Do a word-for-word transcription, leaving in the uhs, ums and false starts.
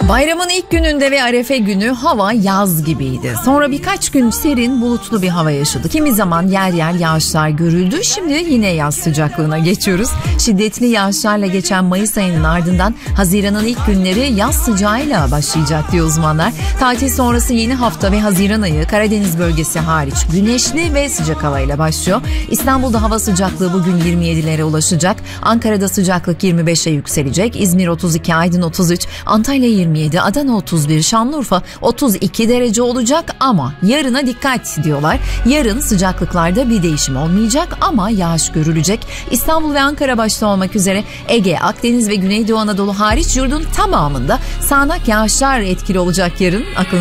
Bayramın ilk gününde ve Arefe günü hava yaz gibiydi. Sonra birkaç gün serin, bulutlu bir hava yaşadık. Kimi zaman yer yer yağışlar görüldü. Şimdi yine yaz sıcaklığına geçiyoruz. Şiddetli yağışlarla geçen Mayıs ayının ardından Haziran'ın ilk günleri yaz sıcağıyla başlayacak diyor uzmanlar. Tatil sonrası yeni hafta ve Haziran ayı Karadeniz bölgesi hariç güneşli ve sıcak havayla başlıyor. İstanbul'da hava sıcaklığı bugün yirmi yedilere ulaşacak. Ankara'da sıcaklık yirmi beşe yükselecek. İzmir otuz iki, Aydın otuz üç, Antalya yirmi yedi, Adana otuz bir, Şanlıurfa otuz iki derece olacak ama yarına dikkat diyorlar. Yarın sıcaklıklarda bir değişim olmayacak ama yağış görülecek. İstanbul ve Ankara başta olmak üzere Ege, Akdeniz ve Güneydoğu Anadolu hariç yurdun tamamında sağanak yağışlar etkili olacak yarın. Akıl